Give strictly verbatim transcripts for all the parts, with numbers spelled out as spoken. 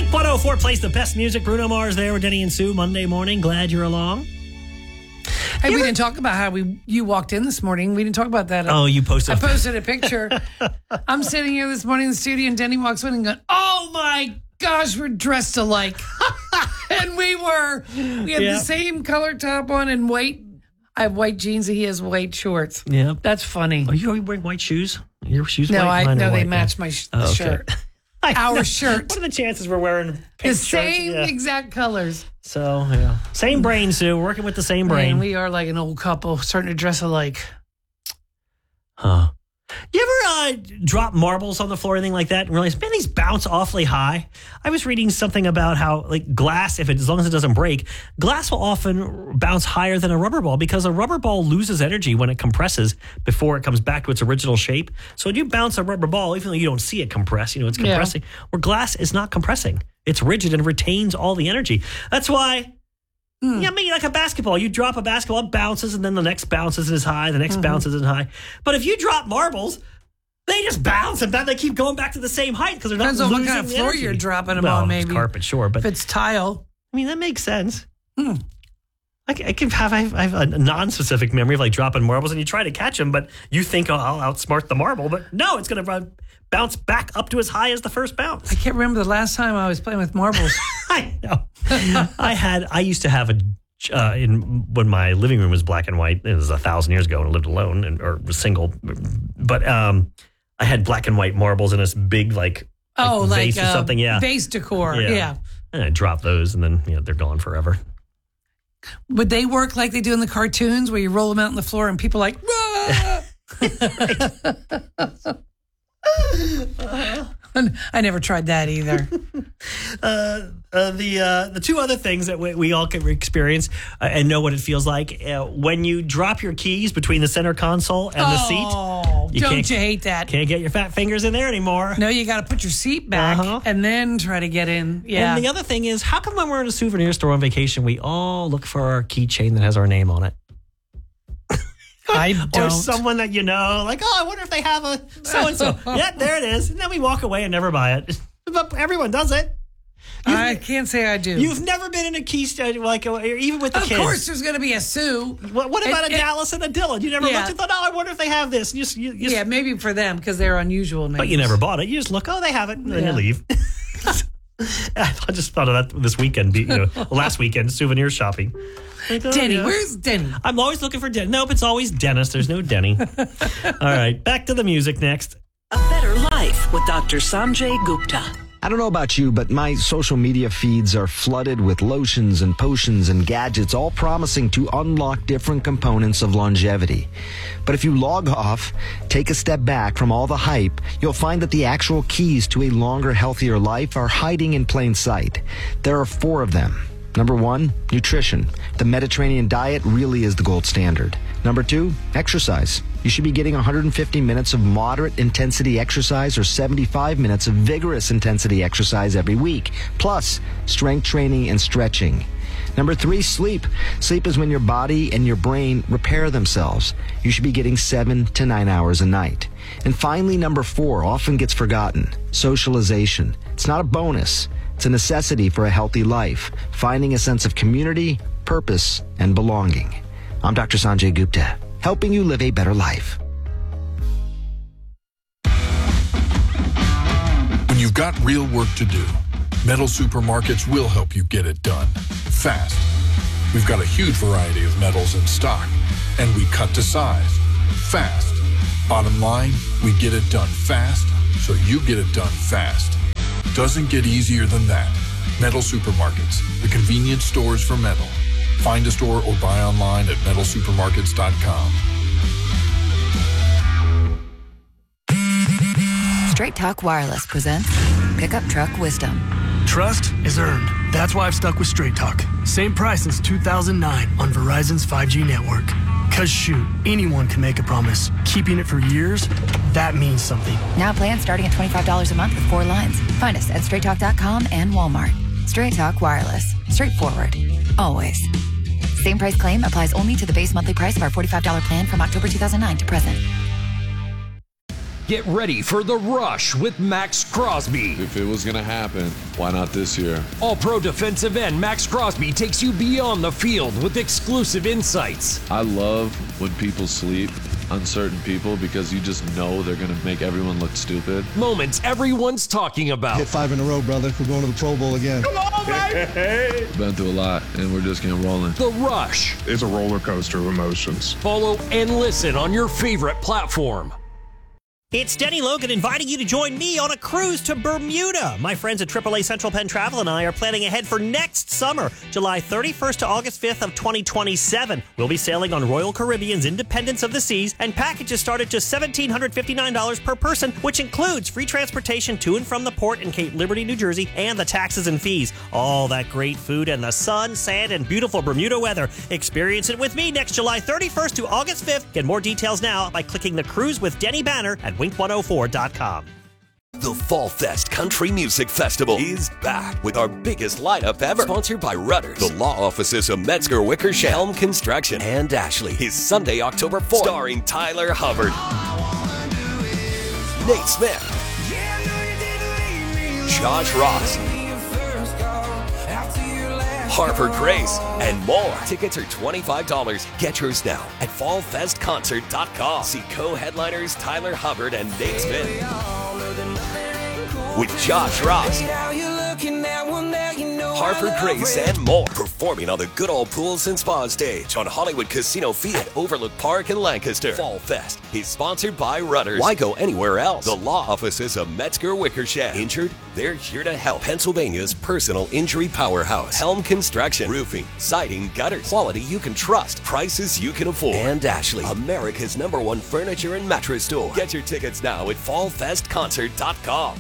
one oh four plays the best music. Bruno Mars there with Denny and Sue Monday morning. Glad you're along. Hey, you we ever... didn't talk about how we you walked in this morning. We didn't talk about that. Oh, you posted. I posted a picture. I'm sitting here this morning in the studio, and Denny walks in and goes, "Oh my gosh, we're dressed alike." And we were. We had yeah. the same color top on and white. I have white jeans and he has white shorts. Yeah, that's funny. Are you wearing white shoes? Your shoes? No, white? I no. They white, match yeah. my sh- oh, okay. shirt. Our shirt. What are the chances we're wearing pink the shirts? same Yeah. exact colors? So yeah, same brain, Sue. We're working with the same brain. Man, we are like an old couple, starting to dress alike. Huh? You ever uh, drop marbles on the floor or anything like that and realize, man, these bounce awfully high? I was reading something about how, like, glass, if it, as long as it doesn't break, glass will often bounce higher than a rubber ball because a rubber ball loses energy when it compresses before it comes back to its original shape. So when you bounce a rubber ball, even though you don't see it compress, you know, it's compressing. Yeah. Where glass is not compressing. It's rigid and retains all the energy. That's why... Mm. Yeah, maybe like a basketball. You drop a basketball, it bounces, and then the next bounces is high, the next mm-hmm. bounces is high. But if you drop marbles, they just bounce, and then they keep going back to the same height because they're not losing losing Depends on what kind of floor energy. You're dropping them well, on, maybe. It's carpet, sure. But if it's tile. I mean, that makes sense. Hmm. I, I can have, I have a non-specific memory of like dropping marbles, and you try to catch them, but you think, oh, I'll outsmart the marble. But no, it's going to run... bounce back up to as high as the first bounce. I can't remember the last time I was playing with marbles. I know. I had, I used to have a, uh, in when my living room was black and white, it was a thousand years ago and I lived alone and, or was single. But um, I had black and white marbles in this big, like, oh, like vase like, or uh, something. Yeah. Vase decor. Yeah. yeah. And I dropped those and then, you know, they're gone forever. Would they work like they do in the cartoons where you roll them out on the floor and people are like, I never tried that either. uh, uh, the uh, the two other things that we, we all can experience uh, and know what it feels like uh, when you drop your keys between the center console and oh, the seat. You don't you hate that? Can't get your fat fingers in there anymore. No, you got to put your seat back uh-huh. and then try to get in. Yeah. And the other thing is, how come when we're in a souvenir store on vacation, we all look for our keychain that has our name on it? I don't. Or someone that you know, like, oh, I wonder if they have a so-and-so. Yeah, there it is. And then we walk away and never buy it. But everyone does it. You've, I can't say I do. You've never been in a key st- like even with the of kids. Of course, there's going to be a Sue. What, what about it, a it, Dallas and a Dylan? You never yeah. looked and thought, oh, I wonder if they have this. You just, you, you yeah, maybe for them because they're unusual names. But you never bought it. You just look, oh, they have it, and then yeah. you leave. I just thought of that this weekend, you know, last weekend, souvenir shopping. Like, oh, Denny, yeah. where's Denny? I'm always looking for Denny. Nope, it's always Dennis. There's no Denny. All right, back to the music next. A Better Life with Doctor Sanjay Gupta. I don't know about you, but my social media feeds are flooded with lotions and potions and gadgets, all promising to unlock different components of longevity. But if you log off, take a step back from all the hype, you'll find that the actual keys to a longer, healthier life are hiding in plain sight. There are four of them. Number one, nutrition. The Mediterranean diet really is the gold standard. Number two, exercise. You should be getting one hundred fifty minutes of moderate intensity exercise or seventy-five minutes of vigorous intensity exercise every week, plus strength training and stretching. Number three, sleep. Sleep is when your body and your brain repair themselves. You should be getting seven to nine hours a night. And finally, number four, often gets forgotten, socialization. It's not a bonus. It's a necessity for a healthy life, finding a sense of community, purpose, and belonging. I'm Doctor Sanjay Gupta, helping you live a better life. When you've got real work to do, Metal Supermarkets will help you get it done fast. We've got a huge variety of metals in stock, and we cut to size fast. Bottom line, we get it done fast, so you get it done fast. Doesn't get easier than that. Metal Supermarkets, the convenience stores for metal. Find a store or buy online at metal supermarkets dot com. Straight Talk Wireless presents Pickup Truck Wisdom. Trust is earned. That's why I've stuck with Straight Talk. Same price since two thousand nine on Verizon's five G network. Cause shoot, anyone can make a promise. Keeping it for years, that means something. Now plans starting at twenty-five dollars a month with four lines. Find us at straight talk dot com and Walmart. Straight Talk Wireless. Straightforward. Always. Same price claim applies only to the base monthly price of our forty-five dollars plan from October two thousand nine to present. Get ready for The Rush with Max Crosby. If it was going to happen, why not this year? All-Pro defensive end Max Crosby takes you beyond the field with exclusive insights. I love when people sleep on certain people because you just know they're going to make everyone look stupid. Moments everyone's talking about. Hit five in a row, brother. We're going to the Pro Bowl again. Come on, baby! Been through a lot, and we're just getting rolling. The Rush. It's a roller coaster of emotions. Follow and listen on your favorite platform. It's Denny Logan inviting you to join me on a cruise to Bermuda. My friends at triple A Central Penn Travel and I are planning ahead for next summer, July thirty-first to August fifth of twenty twenty-seven. We'll be sailing on Royal Caribbean's Independence of the Seas, and packages start at just one thousand seven hundred fifty-nine dollars per person, which includes free transportation to and from the port in Cape Liberty, New Jersey, and the taxes and fees. All that great food and the sun, sand, and beautiful Bermuda weather. Experience it with me next July thirty-first to August fifth. Get more details now by clicking the Cruise with Denny banner at wink one oh four dot com. The Fall Fest Country Music Festival is back with our biggest lineup ever. Sponsored by Rudders, the law offices of Metzger Wickersham, Helm Construction, and Ashley. Is Sunday, October fourth. Starring Tyler Hubbard, Nate Smith, Josh Ross, Harper Grace, and more. Tickets are twenty-five dollars. Get yours now at fall fest concert dot com. See co-headliners Tyler Hubbard and Nate Smith with Josh Ross, Harper Grace, and more. Performing on the Good Old Pools and Spa stage on Hollywood Casino Field at Overlook Park in Lancaster. Fall Fest is sponsored by Rudders. Why go anywhere else? The law offices of Metzger Wickersham. Injured? They're here to help. Pennsylvania's personal injury powerhouse. Helm Construction. Roofing, siding, gutters. Quality you can trust. Prices you can afford. And Ashley, America's number one furniture and mattress store. Get your tickets now at fall fest concert dot com.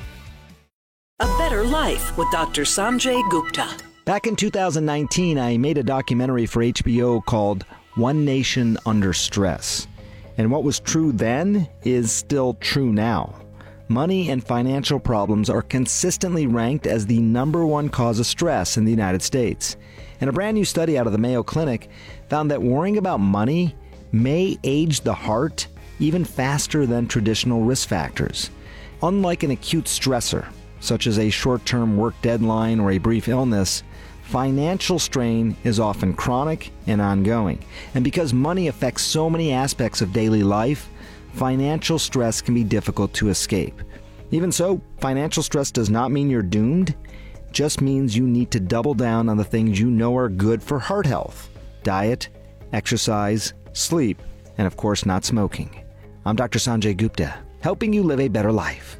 A Better Life with Doctor Sanjay Gupta. Back in two thousand nineteen, I made a documentary for H B O called One Nation Under Stress. And what was true then is still true now. Money and financial problems are consistently ranked as the number one cause of stress in the United States. And a brand new study out of the Mayo Clinic found that worrying about money may age the heart even faster than traditional risk factors. Unlike an acute stressor, such as a short-term work deadline or a brief illness, financial strain is often chronic and ongoing. And because money affects so many aspects of daily life, financial stress can be difficult to escape. Even so, financial stress does not mean you're doomed. It just means you need to double down on the things you know are good for heart health: diet, exercise, sleep, and of course not smoking. I'm Doctor Sanjay Gupta, helping you live a better life.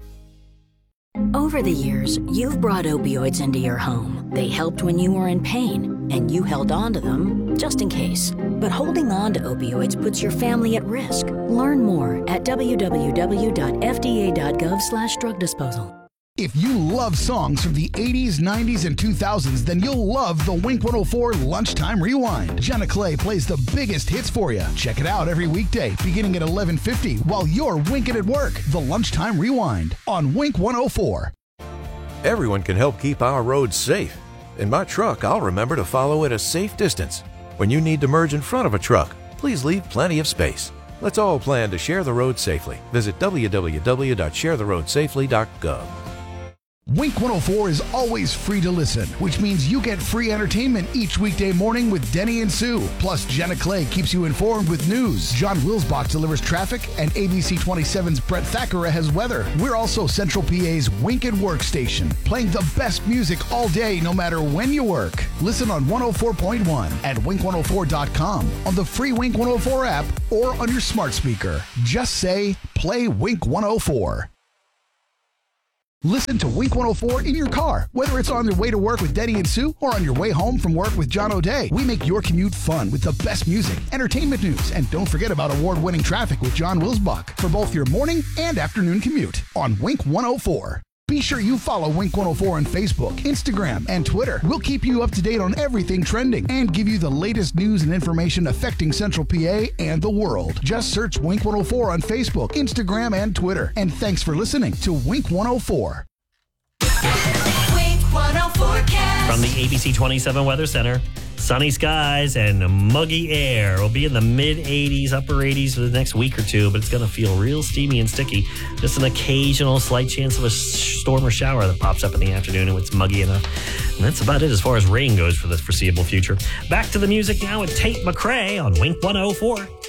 Over the years, you've brought opioids into your home. They helped when you were in pain, and you held on to them just in case. But holding on to opioids puts your family at risk. Learn more at w w w dot f d a dot gov slash drug disposal. If you love songs from the eighties, nineties, and two thousands, then you'll love the Wink one oh four Lunchtime Rewind. Jenna Clay plays the biggest hits for you. Check it out every weekday, beginning at eleven fifty, while you're winking at work. The Lunchtime Rewind on Wink one oh four. Everyone can help keep our roads safe. In my truck, I'll remember to follow at a safe distance. When you need to merge in front of a truck, please leave plenty of space. Let's all plan to share the road safely. Visit w w w dot share the road safely dot gov. Wink one oh four is always free to listen, which means you get free entertainment each weekday morning with Denny and Sue. Plus, Jenna Clay keeps you informed with news. John Wilsbach delivers traffic, and A B C twenty-seven's Brett Thackeray has weather. We're also Central P A's Wink and Work station, playing the best music all day, no matter when you work. Listen on one oh four point one at wink one oh four dot com, on the free Wink one oh four app, or on your smart speaker. Just say, play Wink one oh four. Listen to Wink one oh four in your car, whether it's on your way to work with Denny and Sue or on your way home from work with John O'Day. We make your commute fun with the best music, entertainment news, and don't forget about award-winning traffic with John Wilsbach for both your morning and afternoon commute on Wink one oh four. Be sure you follow Wink one oh four on Facebook, Instagram, and Twitter. We'll keep you up to date on everything trending and give you the latest news and information affecting Central P A and the world. Just search Wink one oh four on Facebook, Instagram, and Twitter. And thanks for listening to Wink one oh four. Wink one oh four Cast. From the A B C twenty-seven Weather Center, sunny skies and muggy air. We'll be in the mid eighties, upper eighties for the next week or two, but it's going to feel real steamy and sticky. Just an occasional slight chance of a storm or shower that pops up in the afternoon and it's muggy enough. And that's about it as far as rain goes for the foreseeable future. Back to the music now with Tate McRae on Wink one oh four.